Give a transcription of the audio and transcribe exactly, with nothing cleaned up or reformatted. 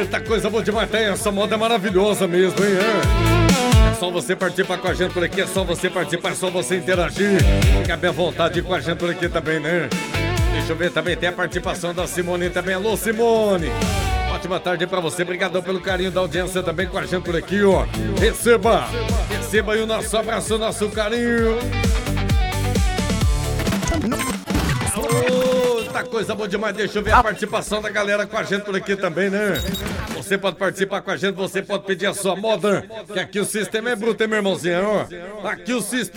Eita, coisa boa demais, tem. Essa moda é maravilhosa mesmo, hein? É só você participar com a gente por aqui, é só você participar, é só você interagir. Fica bem à vontade com a gente por aqui também, né? Deixa eu ver, também tem a participação da Simone também. Alô, Simone! Ótima tarde pra você, obrigadão pelo carinho da audiência também com a gente por aqui, ó. Receba! Receba aí o nosso abraço, o nosso carinho. Tá coisa boa demais, deixa eu ver a participação da galera com a gente por aqui também, né? Você pode participar com a gente, você pode pedir a sua moda, que aqui o sistema é bruto, hein, meu irmãozinho, ó. Aqui o sistema